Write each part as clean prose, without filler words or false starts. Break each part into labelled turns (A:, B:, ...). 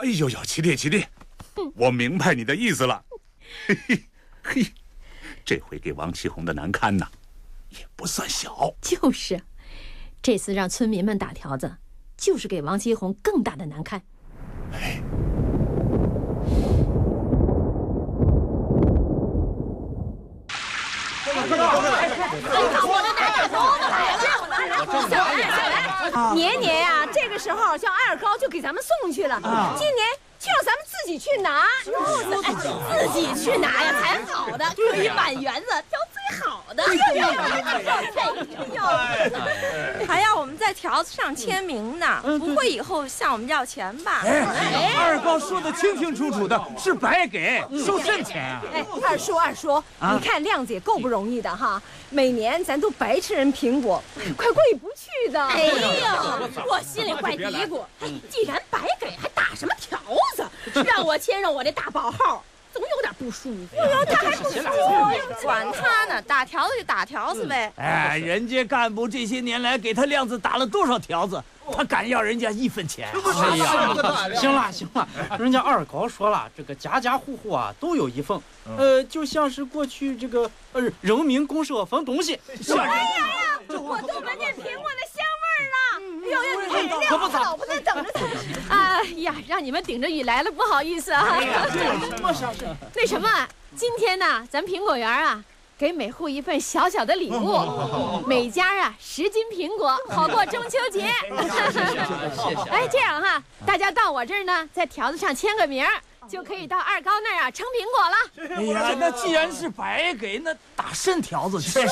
A: 哎呦呦，起立起立！我明白你的意思了。嘿嘿嘿，这回给王启宏的难堪呐，也不算小。
B: 就是，这次让村民们打条子，就是给王启宏更大的难堪。
A: 哎。
C: 年年呀，这个时候像二高就给咱们送去了，今年就让咱们自己去拿。自己去拿呀才好的，可以满园子挑最好的。
D: 还要我们在条子上签名呢，不会以后向我们要钱吧？
E: 二高说的清清楚楚的，是白给，收甚钱啊？
C: 哎，二叔，你看亮子也够不容易的哈，每年咱都白吃人苹果，快过意不去的。
F: 哎呦，我心里怪嘀咕，既然白给，还打什么条子？让我签上我这大宝号，总有点不舒服。
D: 他还不说，管他呢，打条子就打条子呗。
E: 哎，人家干部这些年来给他亮子打了多少条子，他敢要人家1分钱？
G: 哎呀，行了，人家二高说了，这个家家户户啊都有一份，就像是过去这个人民公社分东西。
C: 哎呀，我都闻见苹果的香味儿了。哎呦，你看亮子老婆在等着咱。
B: 哎呀，让你们顶着雨来了，不好意思啊。那什么，今天呢，咱苹果园啊，给每户一份小小的礼物，每家啊10斤苹果，好过中秋节。
G: 谢谢。
B: 哎，这样哈，大家到我这儿呢，在条子上签个名，就可以到二高那儿啊称苹果了。
E: 哎呀，那既然是白给，那打甚条子去？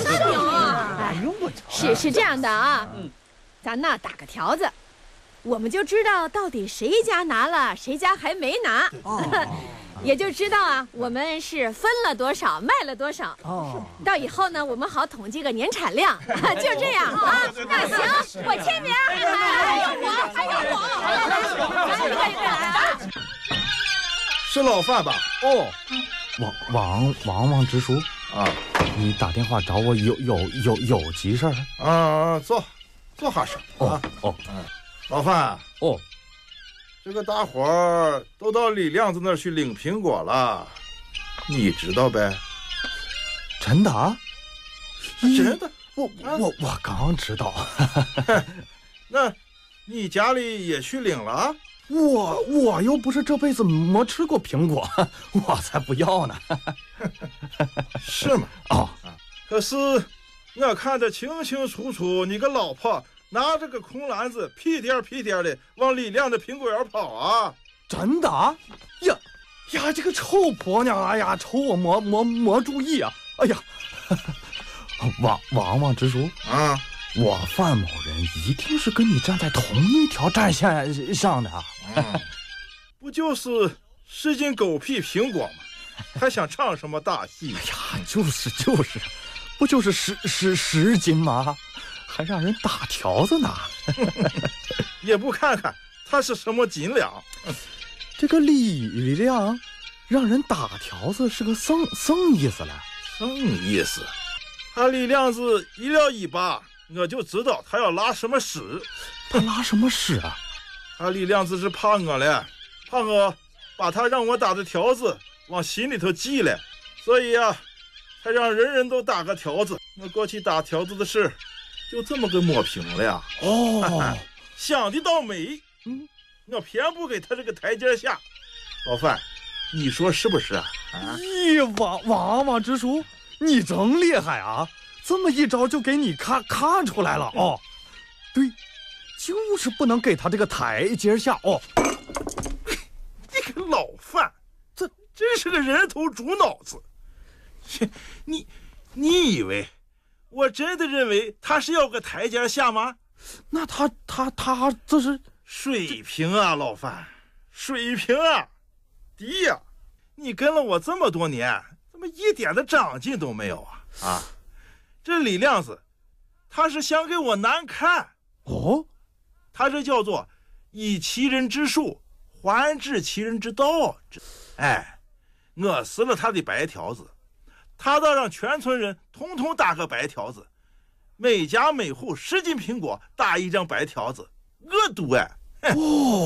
B: 是这样的啊，咱呐打个条子，我们就知道到底谁家拿了，谁家还没拿。也就知道啊，我们是分了多少，卖了多少。到以后呢，我们好统计个年产量。就这样啊。那行，我签名。还有我，来，
H: 是老范吧？
I: 哦，王支书
H: 啊，
I: 你打电话找我有急事儿
H: 啊？坐下事。老范。这个大伙儿都到李亮子那儿去领苹果了，你知道呗？
I: 真的啊？
H: 真的？
I: 我刚知道。
H: 那你家里也去领了？
I: 我又不是这辈子没吃过苹果，我才不要呢。
H: 是吗？可是我看得清清楚楚，你个老婆拿着个空篮子，屁颠的往李亮的苹果园跑啊！
I: 真的啊？呀，这个臭婆娘！哎呀，瞅我没注意啊！哎呀，王支书
H: 啊，
I: 我范某人一定是跟你站在同一条战线上的。
H: 不就是10斤狗屁苹果吗？还想唱什么大戏？
I: 哎呀，就是，不就是10斤吗？还让人打条子呢。
H: 也不看看他是什么斤两。
I: 这个李亮让人打条子是个僧意思了。
H: 僧意思？他李亮子一撂尾巴，我就知道他要拉什么屎。
I: 他拉什么屎啊？
H: 他李亮子是怕我了，怕我把他让我打的条子往心里头记了，所以啊，才让人都打个条子。我过去打条子的事就这么个抹平了呀。想的倒美。我偏不给他这个台阶下。老范，你说是不是啊？
I: 咦，王支书，你真厉害啊！这么一招就给你看出来了哦。对，就是不能给他这个台阶下哦。
H: 这个老范，这真是个人头猪脑子。你以为我真的认为他是要个台阶下吗？
I: 那他这是
H: 水平啊，老范，水平啊，低呀！你跟了我这么多年，怎么一点的长进都没有啊？这李亮子，他是想给我难看
I: 哦，
H: 他这叫做以其人之术还治其人之道。我撕了他的白条子，他倒让全村人通通打个白条子，每家每户10斤苹果打一张白条子，恶毒哎！